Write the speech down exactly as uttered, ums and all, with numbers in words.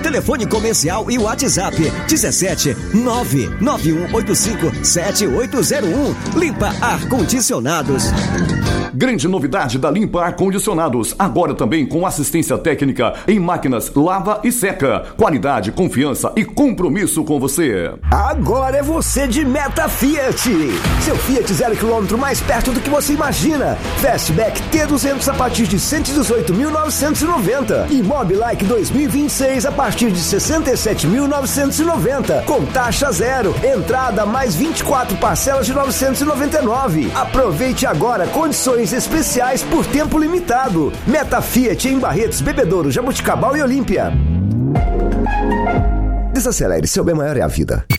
Telefone comercial e WhatsApp dezessete nove nove um oito cinco sete oito zero um. Limpa Ar-Condicionados. Grande novidade da Limpa Ar-Condicionados, agora também com assistência técnica em máquinas lava e seca. Qualidade, confiança e compromisso com você. Agora é você de Meta Fiat. Seu Fiat zero quilômetro mais perto do que você imagina. Fastback T duzentos a partir de cento e dezoito mil novecentos e noventa e Mobilike dois mil e vinte e seis a partir de sessenta e sete mil novecentos e noventa, com taxa zero, entrada mais vinte e quatro parcelas de novecentos e noventa e nove. Aproveite agora condições especiais por tempo limitado. Meta Fiat em Barretos, Bebedouro, Jabuticabal e Olímpia. Desacelere, seu bem maior é a vida.